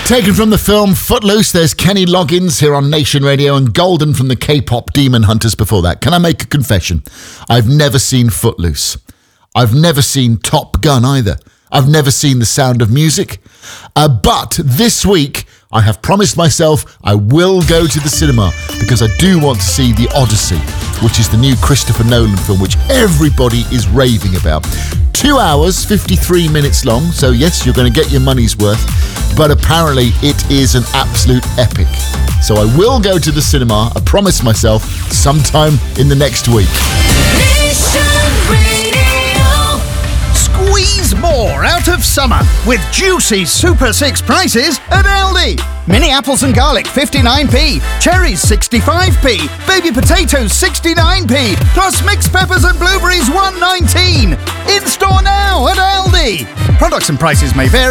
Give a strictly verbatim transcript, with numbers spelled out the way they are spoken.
Taken from the film Footloose, there's Kenny Loggins here on Nation Radio and Golden from the K-pop Demon Hunters before that. Can I make a confession? I've never seen Footloose. I've never seen Top Gun either. I've never seen The Sound of Music. Uh, but this week, I have promised myself I will go to the cinema because I do want to see The Odyssey, which is the new Christopher Nolan film, which everybody is raving about. Two hours, fifty-three minutes long, so yes, you're going to get your money's worth, but apparently it is an absolute epic. So I will go to the cinema, I promise myself, sometime in the next week. Squeeze more out of summer with juicy Super six prices at Aldi. Mini apples and garlic fifty-nine p, cherries sixty-five p, baby potatoes sixty-nine p, plus mixed peppers and blueberries one nineteen. In store now at Aldi. Products and prices may vary.